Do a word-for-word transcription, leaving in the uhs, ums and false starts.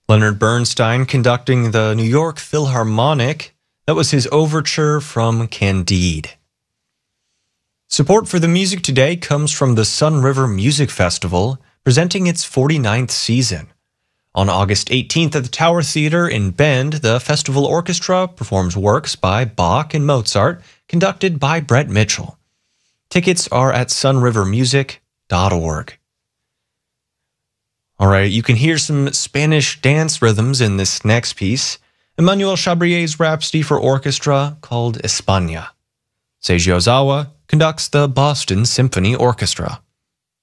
Leonard Bernstein conducting the New York Philharmonic. That was his overture from Candide. Support for the music today comes from the Sun River Music Festival, presenting its forty-ninth season. On August eighteenth at the Tower Theater in Bend, the festival orchestra performs works by Bach and Mozart, conducted by Brett Mitchell. Tickets are at sun river music dot org. All right, you can hear some Spanish dance rhythms in this next piece. Emmanuel Chabrier's Rhapsody for Orchestra called España. Seiji Ozawa conducts the Boston Symphony Orchestra.